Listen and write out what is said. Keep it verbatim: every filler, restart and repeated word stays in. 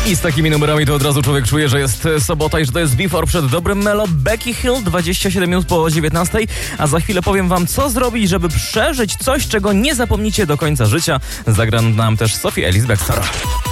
I z takimi numerami to od razu człowiek czuje, że jest sobota i że to jest Before przed dobrym Melo. Becky Hill, dwadzieścia siedem minut po dziewiętnastej, a za chwilę powiem wam, co zrobić, żeby przeżyć coś, czego nie zapomnicie do końca życia. Zagra nam też Sophie Ellis-Bextor.